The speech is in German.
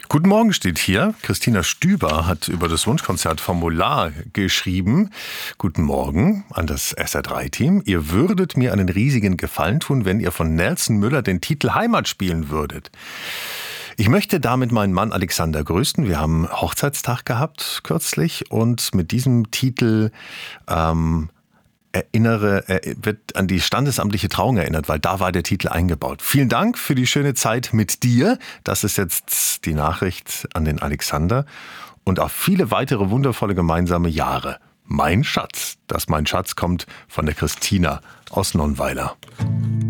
Guten Morgen steht hier. Christina Stüber hat über das Wunschkonzert Formular geschrieben. Guten Morgen an das SR3-Team. Ihr würdet mir einen riesigen Gefallen tun, wenn ihr von Nelson Müller den Titel Heimat spielen würdet. Ich möchte damit meinen Mann Alexander grüßen. Wir haben Hochzeitstag gehabt kürzlich und mit diesem Titel wird an die standesamtliche Trauung erinnert, weil da war der Titel eingebaut. Vielen Dank für die schöne Zeit mit dir. Das ist jetzt die Nachricht an den Alexander und auf viele weitere wundervolle gemeinsame Jahre. Mein Schatz. Das Mein Schatz kommt von der Christina aus Nonnweiler.